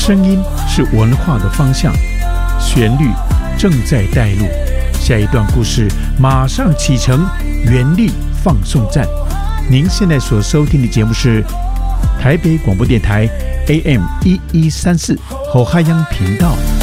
声音是文化的方向，旋律正在带路，下一段故事马上启程，原力放送站。您现在所收听的节目是台北广播电台 AM1134 后海洋频道。